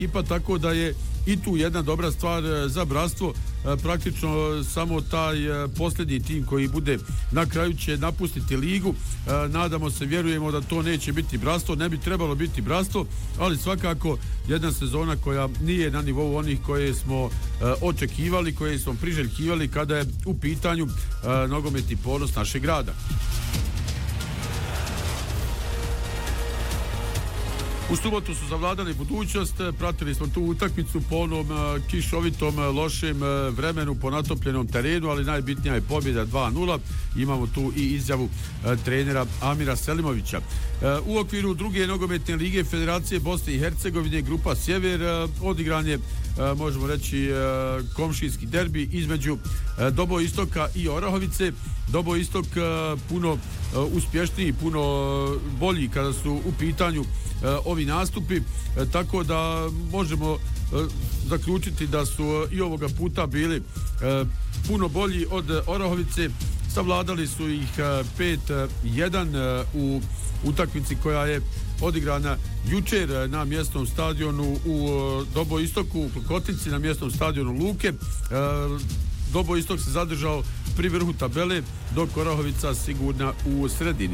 ekipa, tako da je i tu jedna dobra stvar za Bratstvo. Praktično samo taj posljednji tim koji bude na kraju će napustiti ligu. Nadamo se, vjerujemo da to neće biti Bratstvo, ne bi trebalo biti Bratstvo, ali svakako jedna sezona koja nije na nivou onih koje smo očekivali, koje smo priželjkivali kada je u pitanju nogometni ponos našeg grada. U subotu su zavladali Budućnost, pratili smo tu utakmicu po onom kišovitom, lošem vremenu, po natopljenom terenu, ali najbitnija je pobjeda 2-0. Imamo tu i izjavu trenera Amira Selimovića. U okviru druge nogometne lige Federacije Bosne i Hercegovine, grupa Sjever, odigran je, možemo reći, komšijski derbi između Doboistoka i Orahovice. Doboistok puno uspješniji, puno bolji kada su u pitanju ovi nastupi, tako da možemo zaključiti da su i ovoga puta bili puno bolji od Orahovice. Savladali su ih 5-1 u utakmici koja je odigrana jučer na mjesnom stadionu u Doboistoku, u Klokotici, na mjesnom stadionu Luke. Doboistok se zadržao pri vrhu tabele, dok Orahovica sigurna u sredini.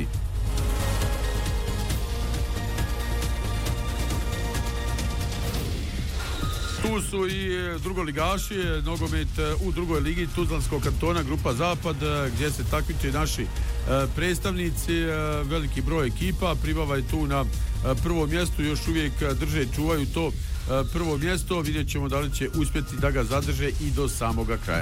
Tu su i drugoligaši, nogomet u drugoj ligi Tuzlanskog kantona, grupa Zapad, gdje se takmiče naši predstavnici, veliki broj ekipa. Pribava je tu na prvom mjestu, još uvijek drže, čuvaju to prvo mjesto. Vidjet ćemo da li će uspjeti da ga zadrže i do samoga kraja.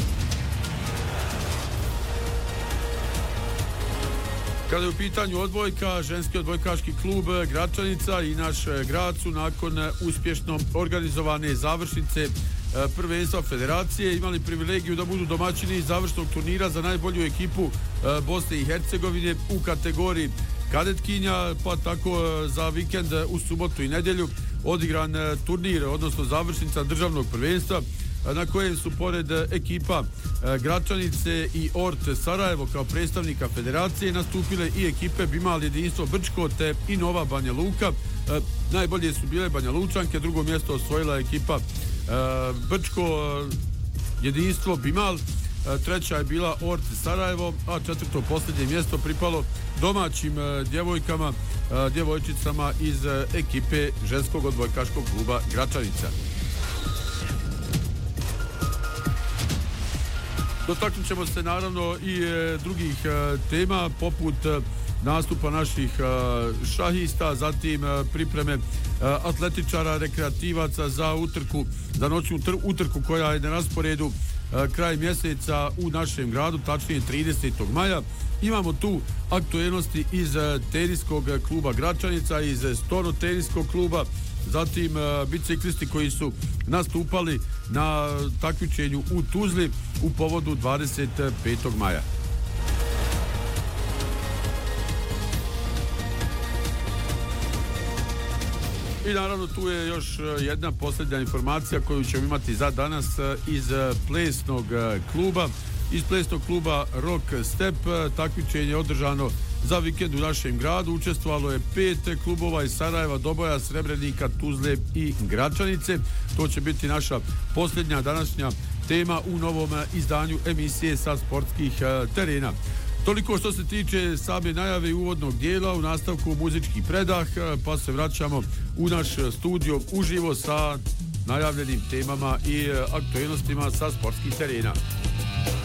Kada je u pitanju odbojka, ženski odbojkaški klub Gračanica i naš grad su nakon uspješno organizovane završnice prvenstva federacije imali privilegiju da budu domaćini završnog turnira za najbolju ekipu Bosne i Hercegovine u kategoriji kadetkinja, pa tako za vikend u subotu i nedjelju odigran turnir, odnosno završnica državnog prvenstva, na kojem su pored ekipa Gračanice i Ort Sarajevo kao predstavnika federacije nastupile i ekipe Bimal Jedinstvo Brčko te i Nova Banja Luka. Najbolje su bile Banja Lučanke, drugo mjesto osvojila ekipa Brčko Jedinstvo Bimal, treća je bila Ort Sarajevo, a četvrto posljednje mjesto pripalo domaćim djevojkama, djevojčicama iz ekipe ženskog odbojkaškog kluba Gračanica. Dotaknut ćemo se naravno i drugih tema, poput nastupa naših šahista, zatim pripreme atletičara, rekreativaca za utrku, za noćnu utrku koja je na rasporedu kraj mjeseca u našem gradu, tačnije 30. maja. Imamo tu aktuelnosti iz teniskog kluba Gračanica, iz Stono teniskog kluba, zatim biciklisti koji su nastupali na takmičenju u Tuzli u povodu 25. maja. I naravno tu je još jedna posljednja informacija koju ćemo imati za danas iz plesnog kluba. Iz plesnog kluba Rock Step takmičenje je održano za vikend u našem gradu. Učestvovalo je 5 klubova iz Sarajeva, Doboja, Srebrenika, Tuzle i Gračanice. To će biti naša posljednja današnja tema u novom izdanju emisije sa sportskih terena. Toliko što se tiče same najave uvodnog dijela, u nastavku muzički predah, pa se vraćamo u naš studio uživo sa najavljenim temama i aktuelnostima sa sportskih terena.